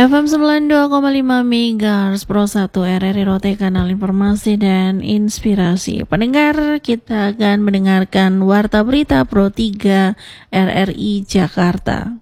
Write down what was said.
FM 92,5 MHz Pro 1 RRI Rote, kanal informasi dan inspirasi. Pendengar, kita akan mendengarkan Warta Berita Pro 3 RRI Jakarta.